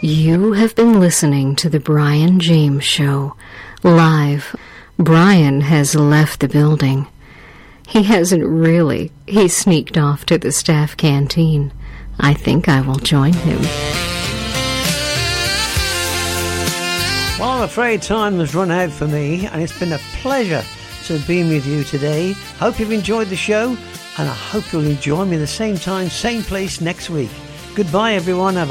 You have been listening to The Brian James Show, live. Brian has left the building. He hasn't really. He sneaked off to the staff canteen. I think I will join him. Well, I'm afraid time has run out for me, and it's been a pleasure to be with you today. Hope you've enjoyed the show, and I hope you'll join me the same time, same place next week. Goodbye, everyone. Have a